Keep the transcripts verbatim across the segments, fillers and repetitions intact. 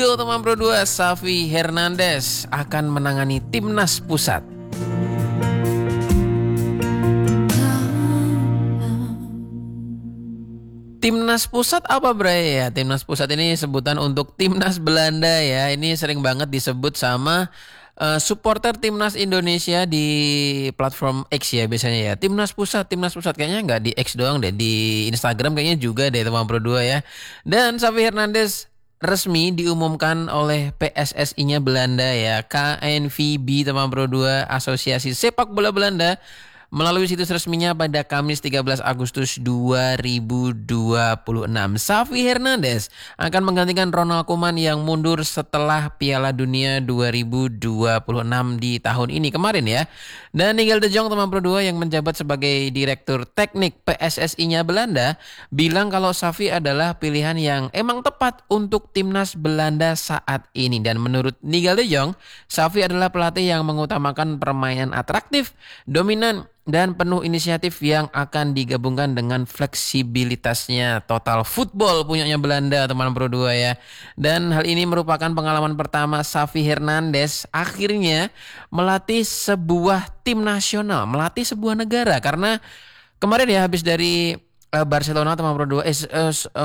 Yo, teman Pro dua, Xavi Hernandez akan menangani timnas pusat. Timnas pusat apa Bray ya? Timnas pusat ini sebutan untuk timnas Belanda ya. Ini sering banget disebut sama uh, supporter timnas Indonesia di platform X ya biasanya ya. Timnas pusat, timnas pusat kayaknya nggak di X doang deh, di Instagram kayaknya juga deh teman Pro dua ya. Dan Xavi Hernandez resmi diumumkan oleh P S S I-nya Belanda ya, K N V B teman Pro dua, Asosiasi Sepak Bola Belanda, melalui situs resminya pada Kamis tiga belas Agustus dua ribu dua puluh enam. Xavi Hernandez akan menggantikan Ronald Koeman yang mundur setelah Piala Dunia dua ribu dua puluh enam di tahun ini kemarin ya. Dan Nigel de Jong teman Pro dua yang menjabat sebagai Direktur Teknik P S S I-nya Belanda bilang kalau Xavi adalah pilihan yang emang tepat untuk timnas Belanda saat ini. Dan menurut Nigel de Jong, Xavi adalah pelatih yang mengutamakan permainan atraktif, dominan, dan penuh inisiatif yang akan digabungkan dengan fleksibilitasnya. Total football punyanya Belanda teman Pro dua ya. Dan hal ini merupakan pengalaman pertama Xavi Hernandez akhirnya melatih sebuah tim nasional, melatih sebuah negara. Karena kemarin ya habis dari uh, Barcelona teman Pro dua, eh, uh,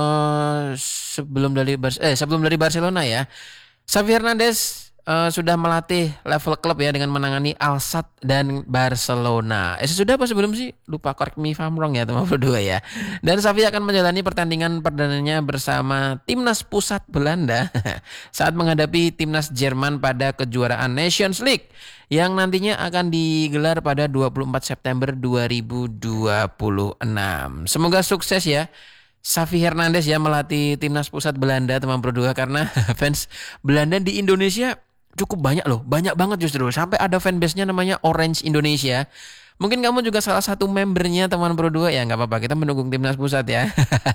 uh, sebelum dari eh, sebelum dari Barcelona ya, Xavi Hernandez Uh, sudah melatih level klub ya dengan menangani Al-Sadd dan Barcelona. Eh sudah apa sebelum sih? Lupa, correct me if I'm wrong ya teman berdua ya. Dan Xavi akan menjalani pertandingan perdananya bersama timnas pusat Belanda saat menghadapi timnas Jerman pada kejuaraan Nations League yang nantinya akan digelar pada dua puluh empat September dua ribu dua puluh enam. Semoga sukses ya Xavi Hernandez ya melatih timnas pusat Belanda teman Pro dua, karena fans Belanda di Indonesia cukup banyak loh, banyak banget justru. Sampai ada fanbase-nya namanya Orange Indonesia. Mungkin kamu juga salah satu membernya teman Pro dua ya, nggak apa-apa, kita mendukung timnas pusat ya.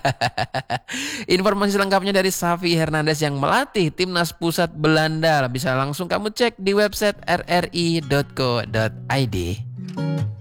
Informasi lengkapnya dari Xavi Hernandez yang melatih timnas pusat Belanda bisa langsung kamu cek di website r r i dot co dot i d.